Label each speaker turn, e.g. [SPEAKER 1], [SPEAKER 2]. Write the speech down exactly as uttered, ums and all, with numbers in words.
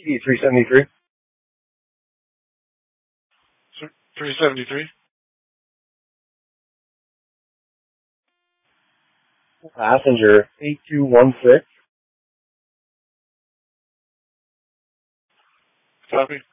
[SPEAKER 1] T D three seventy-three.
[SPEAKER 2] three seventy-three.
[SPEAKER 1] Passenger eight two one six.
[SPEAKER 2] Copy.